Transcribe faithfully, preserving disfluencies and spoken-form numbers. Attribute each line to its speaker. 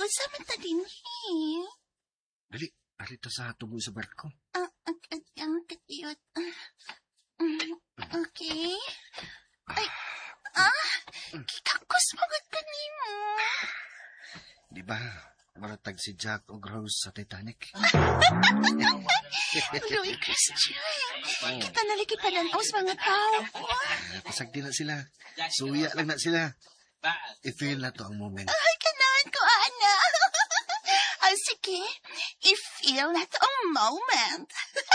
Speaker 1: Asa man ta din, eh?
Speaker 2: Dali, arita sa tuboy sa barko.
Speaker 1: Ah, ang ang katiyot. Okay. Ay, ah, kikakos magod ka nimo.
Speaker 2: Di ba, maratag si Jack o Rose sa Titanic?
Speaker 1: Louis Christian, kita nalikit pa ng aus mga tao.
Speaker 2: Pasagdi na sila. Suya lang na sila. I-feel na to ang moment.
Speaker 1: Ay, ganahan ko, Ana. Ay, sige. I-feel na to ang moment.